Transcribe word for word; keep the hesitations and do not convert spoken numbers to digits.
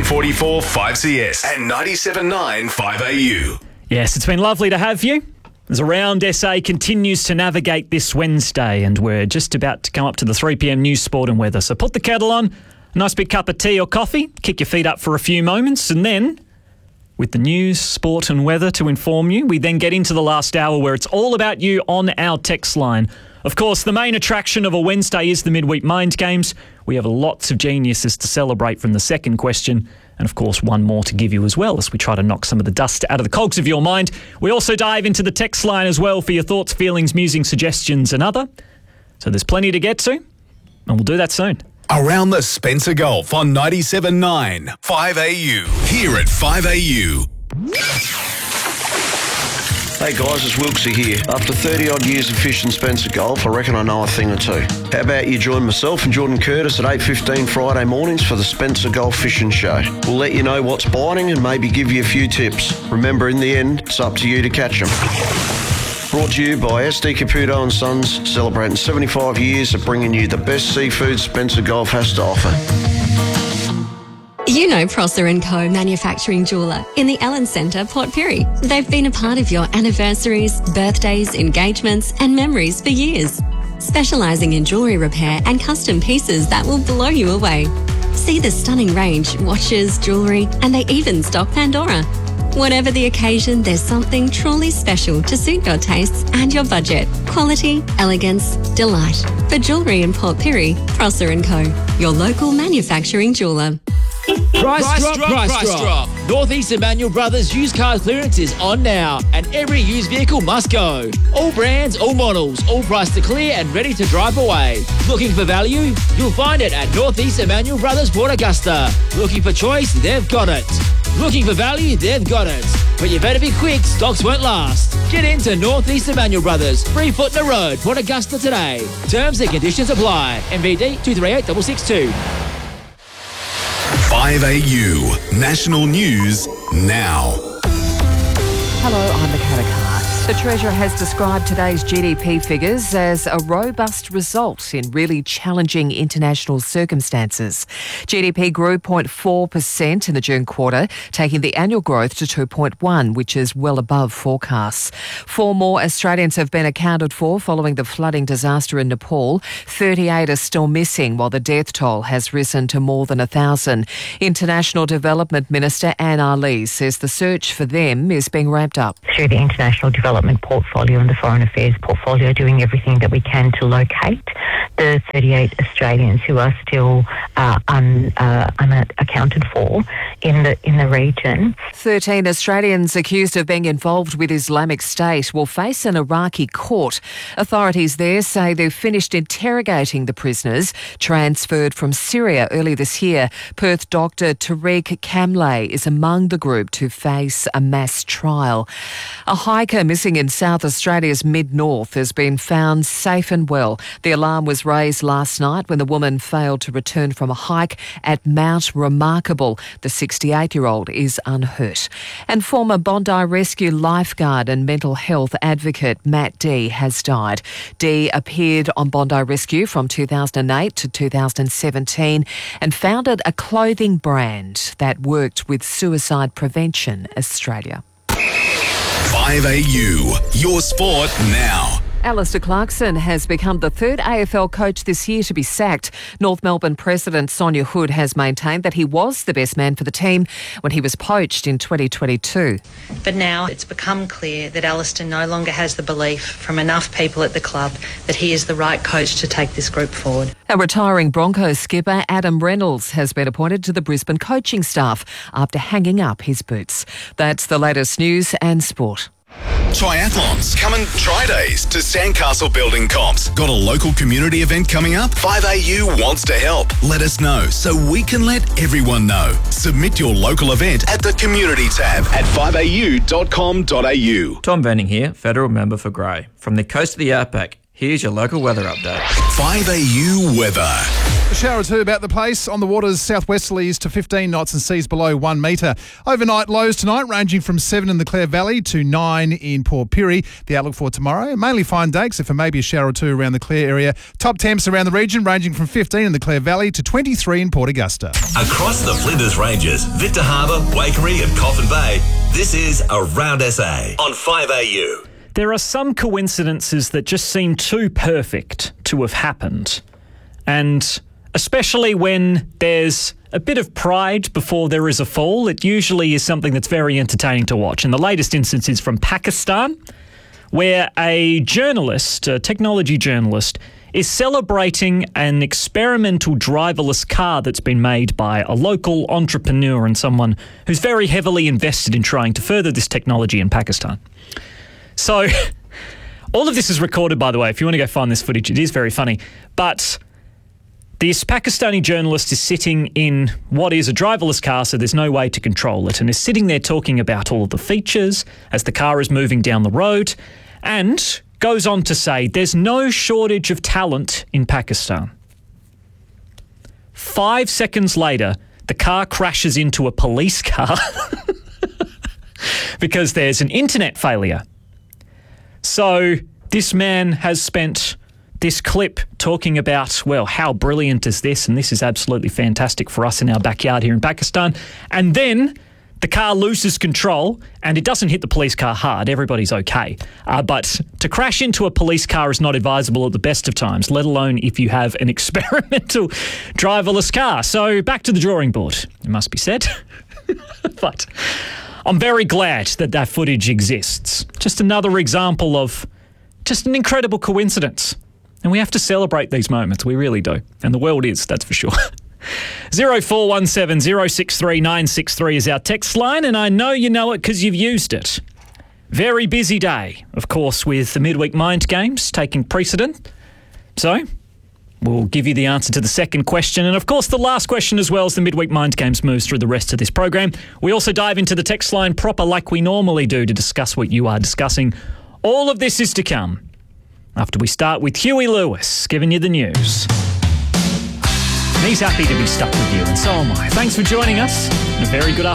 forty-four five C S and ninety-seven point nine five A U. Yes, it's been lovely to have you. As Around S A continues to navigate this Wednesday, and we're just about to come up to the three p.m. news, sport and weather. So put the kettle on, a nice big cup of tea or coffee, kick your feet up for a few moments, and then, with the news, sport and weather to inform you, we then get into the last hour where it's all about you on our text line. Of course, the main attraction of a Wednesday is the Midweek Mind Games. We have lots of geniuses to celebrate from the second question, and of course one more to give you as well as we try to knock some of the dust out of the cogs of your mind. We also dive into the text line as well for your thoughts, feelings, musings, suggestions and other. So there's plenty to get to, and we'll do that soon. Around the Spencer Gulf on ninety-seven point nine five A U. Here at five A U. Hey guys, it's Wilksy here. After thirty odd years of fishing Spencer Gulf, I reckon I know a thing or two. How about you join myself and Jordan Curtis at eight fifteen Friday mornings for the Spencer Gulf Fishing Show. We'll let you know what's biting and maybe give you a few tips. Remember, in the end, it's up to you to catch them. Brought to you by S D Caputo and Sons, celebrating seventy-five years of bringing you the best seafood Spencer Gulf has to offer. You know Prosser and Co Manufacturing Jeweller in the Ellen Centre, Port Pirie. They've been a part of your anniversaries, birthdays, engagements and memories for years. Specialising in jewellery repair and custom pieces that will blow you away. See the stunning range, watches, jewellery, and they even stock Pandora. Whatever the occasion, there's something truly special to suit your tastes and your budget. Quality, elegance, delight. For jewellery in Port Pirie, Prosser and Co, your local manufacturing jeweller. Price, price drop, drop, price, price drop. drop. Northeast Emmanuel Brothers used car clearance is on now, and every used vehicle must go. All brands, all models, all priced to clear and ready to drive away. Looking for value? You'll find it at Northeast Emmanuel Brothers Port Augusta. Looking for choice? They've got it. Looking for value? They've got it. But you better be quick, stocks won't last. Get into Northeast Emmanuel Brothers, free foot in the road, Port Augusta today. Terms and conditions apply. M V D two three eight six six two. five A U National News now. Hello, I'm Michaela Carr. The Treasurer has described today's G D P figures as a robust result in really challenging international circumstances. G D P grew zero point four percent in the June quarter, taking the annual growth to two point one, which is well above forecasts. Four more Australians have been accounted for following the flooding disaster in Nepal. thirty-eight are still missing, while the death toll has risen to more than one thousand. International Development Minister Anne Ali says the search for them is being ramped up. Through the International Development portfolio and the Foreign Affairs portfolio, doing everything that we can to locate the thirty-eight Australians who are still uh, un, uh, unaccounted for in the in the region. thirteen Australians accused of being involved with Islamic State will face an Iraqi court. Authorities there say they've finished interrogating the prisoners transferred from Syria early this year. Perth doctor Tariq Kamlay is among the group to face a mass trial. A hiker missing in South Australia's mid-north has been found safe and well. The alarm was raised last night when the woman failed to return from a hike at Mount Remarkable. The sixty-eight-year-old is unhurt. And former Bondi Rescue lifeguard and mental health advocate Matt Dee has died. Dee appeared on Bondi Rescue from two thousand eight to two thousand seventeen and founded a clothing brand that worked with Suicide Prevention Australia. five A U, your sport now. Alistair Clarkson has become the third A F L coach this year to be sacked. North Melbourne President Sonia Hood has maintained that he was the best man for the team when he was poached in twenty twenty-two. But now it's become clear that Alistair no longer has the belief from enough people at the club that he is the right coach to take this group forward. A retiring Broncos skipper, Adam Reynolds, has been appointed to the Brisbane coaching staff after hanging up his boots. That's the latest news and sport. Triathlons, come and try days to Sandcastle Building Comps. Got a local community event coming up? five A U wants to help. Let us know so we can let everyone know. Submit your local event at the community tab at five A U dot com dot A U. Tom Venning here, Federal Member for Grey. From the coast of the outback, Here's your local weather update. five A U weather. A shower or two about the place. On the waters, southwesterlies to fifteen knots and seas below one metre. Overnight lows tonight ranging from seven in the Clare Valley to nine in Port Pirie. The outlook for tomorrow, mainly fine day, except for maybe a shower or two around the Clare area. Top temps around the region ranging from fifteen in the Clare Valley to twenty-three in Port Augusta. Across the Flinders Ranges, Victor Harbour, Waikerie and Coffin Bay, this is Around S A on five A U. There are some coincidences that just seem too perfect to have happened. And especially when there's a bit of pride before there is a fall, it usually is something that's very entertaining to watch. And the latest instance is from Pakistan, where a journalist, a technology journalist, is celebrating an experimental driverless car that's been made by a local entrepreneur and someone who's very heavily invested in trying to further this technology in Pakistan. So, all of this is recorded, by the way. If you want to go find this footage, it is very funny. But this Pakistani journalist is sitting in what is a driverless car, so there's no way to control it, and is sitting there talking about all of the features as the car is moving down the road, and goes on to say there's no shortage of talent in Pakistan. Five seconds later, the car crashes into a police car because there's an internet failure. So this man has spent this clip talking about, well, how brilliant is this? And this is absolutely fantastic for us in our backyard here in Pakistan. And then the car loses control and it doesn't hit the police car hard. Everybody's okay. Uh, but to crash into a police car is not advisable at the best of times, let alone if you have an experimental driverless car. So back to the drawing board, it must be said. But I'm very glad that that footage exists. Just another example of just an incredible coincidence. And we have to celebrate these moments. We really do. And the world is, that's for sure. zero four one seven zero six three nine six three is our text line, and I know you know it because you've used it. Very busy day, of course, with the midweek mind games taking precedent. So we'll give you the answer to the second question, and of course the last question as well as the midweek mind games moves through the rest of this program. We also dive into the text line proper like we normally do to discuss what you are discussing. All of this is to come after we start with Huey Lewis giving you the news. And he's happy to be stuck with you, and so am I. Thanks for joining us, and a very good afternoon.